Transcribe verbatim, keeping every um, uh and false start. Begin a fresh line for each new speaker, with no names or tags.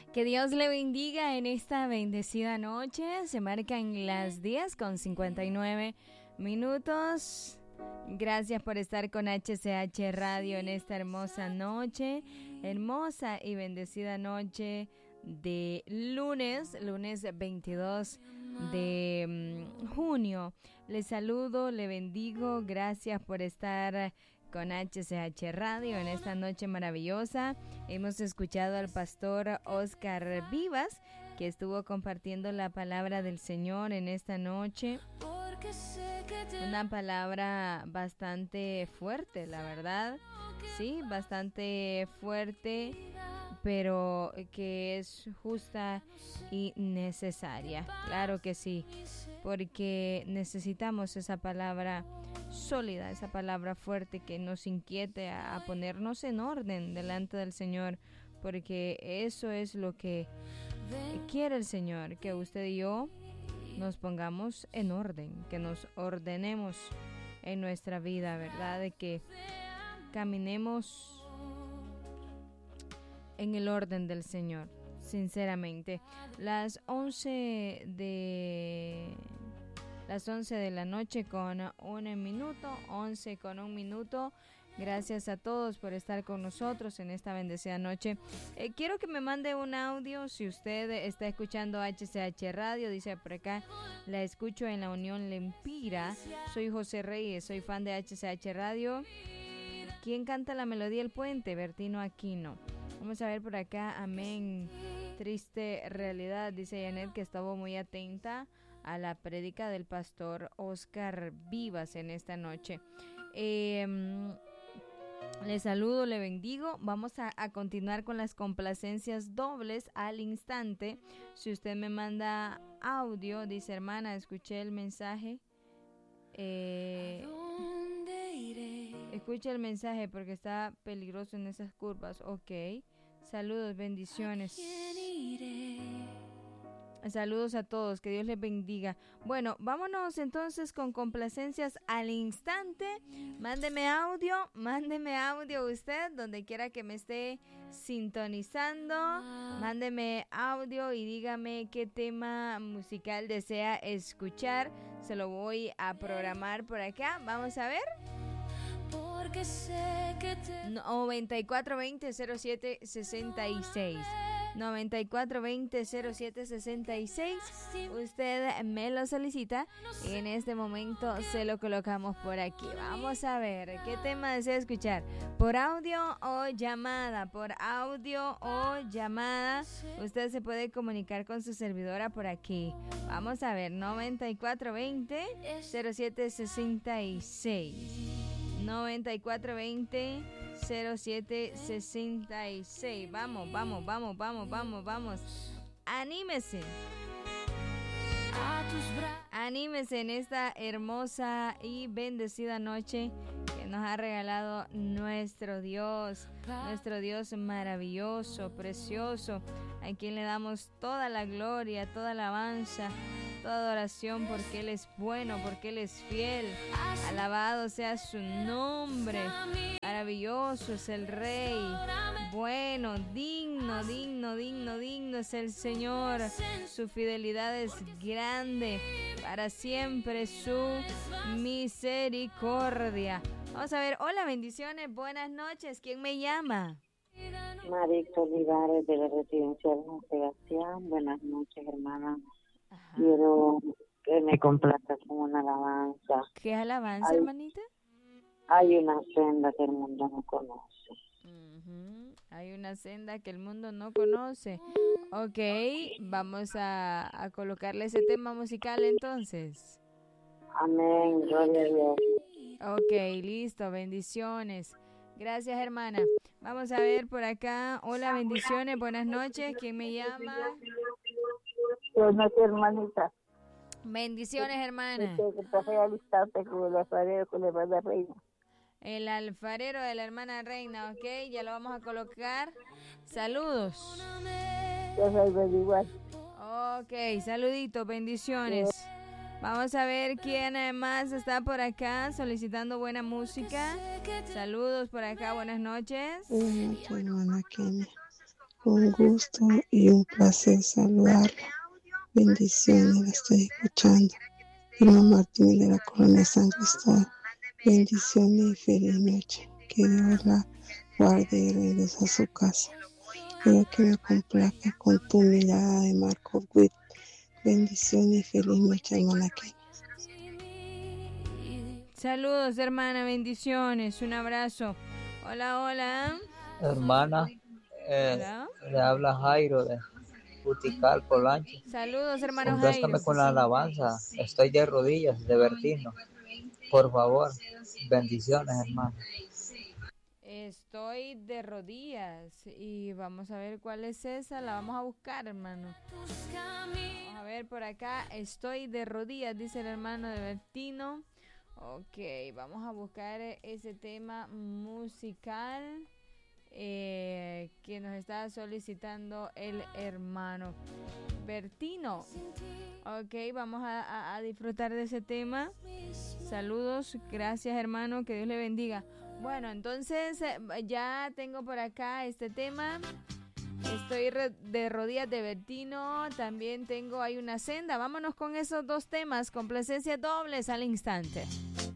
Que Dios le bendiga en esta bendecida noche. Se marcan las diez con cincuenta y nueve minutos. Gracias por estar con H C H Radio en esta hermosa noche, hermosa y bendecida noche de lunes, lunes veintidós de junio. Les saludo, le bendigo, gracias por estar con H C H Radio en esta noche maravillosa. Hemos escuchado al pastor Oscar Vivas, que estuvo compartiendo la palabra del Señor en esta noche. Una palabra bastante fuerte, la verdad. Sí, bastante fuerte, pero que es justa y necesaria. Claro que sí, porque necesitamos esa palabra sólida, esa palabra fuerte que nos inquiete a, a ponernos en orden delante del Señor, porque eso es lo que quiere el Señor, que usted y yo nos pongamos en orden, que nos ordenemos en nuestra vida, ¿verdad? De que caminemos en el orden del Señor, sinceramente. Las once de las once de la noche con un minuto, once con un minuto. Gracias a todos por estar con nosotros en esta bendecida noche. Eh, quiero que me mande un audio si usted está escuchando H C H Radio. Dice por acá, la escucho en la Unión Lempira. Soy José Reyes, soy fan de H C H Radio. ¿Quién canta la melodía El Puente? Bertino Aquino. Vamos a ver por acá, amén. Triste realidad, dice Janet, que estuvo muy atenta a la prédica del pastor Oscar Vivas en esta noche. Eh, le saludo, le bendigo. Vamos a, a continuar con las complacencias dobles al instante. Si usted me manda audio, dice hermana, escuché el mensaje. Eh, escuche el mensaje porque está peligroso en esas curvas. Ok. Saludos, bendiciones. Saludos a todos, que Dios les bendiga. Bueno, vámonos entonces con complacencias al instante. Mándeme audio, mándeme audio usted, donde quiera que me esté sintonizando. Mándeme audio y dígame qué tema musical desea escuchar. Se lo voy a programar por acá. Vamos a ver. noventa y cuatro veinte cero siete sesenta y seis noventa y cuatro veinte cero siete sesenta y seis. Usted me lo solicita y en este momento se lo colocamos por aquí. Vamos a ver qué tema desea escuchar, por audio o llamada. Por audio o llamada usted se puede comunicar con su servidora por aquí. Vamos a ver, noventa y cuatro veinte cero siete sesenta y seis noventa y cuatro veinte cero siete sesenta y seis. Vamos, vamos, vamos, vamos, vamos, vamos. Anímese. Anímese en esta hermosa y bendecida noche que nos ha regalado nuestro Dios, nuestro Dios maravilloso, precioso, a quien le damos toda la gloria, toda la alabanza, toda oración, porque Él es bueno, porque Él es fiel. Alabado sea su nombre. Maravilloso es el Rey. Bueno, digno, digno, digno, digno es el Señor. Su fidelidad es grande. Para siempre su misericordia. Vamos a ver. Hola, bendiciones. Buenas noches. ¿Quién me llama?
Marix Olivares, de la Residencia de San Sebastián. Buenas noches, hermana. Ajá. Quiero que me complazca con una alabanza.
¿Qué alabanza, hay, hermanita?
Hay una senda que el mundo no conoce.
Uh-huh. Hay una senda que el mundo no conoce. Ok, vamos a, a colocarle ese tema musical entonces.
Amén, gloria a Dios.
Ok, listo, bendiciones. Gracias, hermana. Vamos a ver por acá. Hola, bendiciones, buenas noches. ¿Quién me llama?
Buenas noches, hermanita.
Bendiciones, hermana.
Con el alfarero, con la hermana Reina.
El alfarero de la hermana Reina, ok, ya lo vamos a colocar. Saludos.
Yo soy igual.
Ok, saluditos, bendiciones. Sí. Vamos a ver quién más está por acá solicitando buena música. Saludos por acá, buenas noches.
Buenas noches, hermana Kenia. Un gusto y un placer saludarla. Bendiciones, la estoy escuchando. Irma Martínez de la Colonia San Cristóbal. Bendiciones y feliz noche. Que Dios la guarde y regrese a su casa. Quiero que me complaca con tu mirada de Marco Witt. Bendiciones y feliz noche, hermana Kenia.
Saludos, hermana, bendiciones, un abrazo. Hola, hola.
Hermana, eh,
Hola.
le habla Jairo de Utical, Polanco.
Saludos, hermano
Complácame
Jairo.
con la alabanza. Estoy de rodillas, de Bertino. Por favor, bendiciones, hermano.
Estoy de rodillas y vamos a ver cuál es esa, la vamos a buscar, hermano. Vamos a ver por acá, estoy de rodillas, dice el hermano de Bertino. Ok, vamos a buscar ese tema musical eh, que nos está solicitando el hermano Bertino. Ok, vamos a, a, a disfrutar de ese tema. Saludos, gracias, hermano, que Dios le bendiga. Bueno, entonces eh, ya tengo por acá este tema. Estoy re- de rodillas de Bertino. También tengo, hay una senda. Vámonos con esos dos temas. Complacencias dobles al instante.